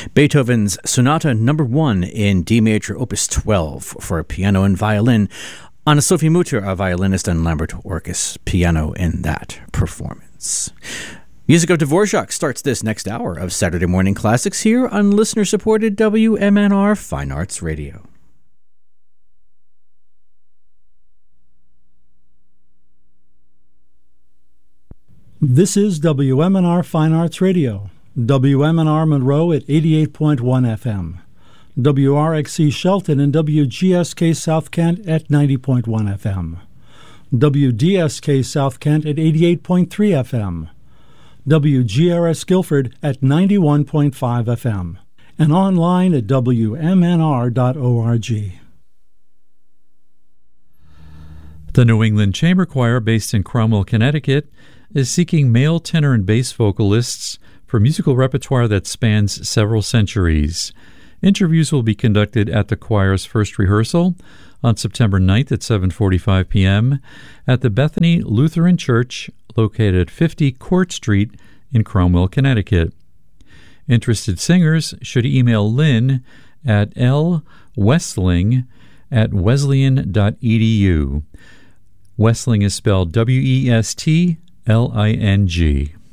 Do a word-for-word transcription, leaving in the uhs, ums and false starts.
Beethoven's Sonata Number One in D major, Opus twelve, for piano and violin. Anna Sophie Mutter, a violinist, and Lambert Orkes, piano in that performance. Music of Dvorak starts this next hour of Saturday Morning Classics here on listener-supported W M N R Fine Arts Radio. This is W M N R Fine Arts Radio, W M N R Monroe at eighty-eight point one F M, W R X C Shelton and W G S K South Kent at ninety point one F M, W D S K South Kent at eighty-eight point three F M, W G R S Guilford at ninety-one point five F M, and online at W M N R dot org. The New England Chamber Choir, based in Cromwell, Connecticut, is seeking male tenor and bass vocalists for musical repertoire that spans several centuries. Interviews will be conducted at the choir's first rehearsal on September ninth at seven forty-five p.m. at the Bethany Lutheran Church, located at fifty Court Street in Cromwell, Connecticut. Interested singers should email Lynn at lwestling at wesleyan dot e d u. Westling is spelled W E S T L I N G.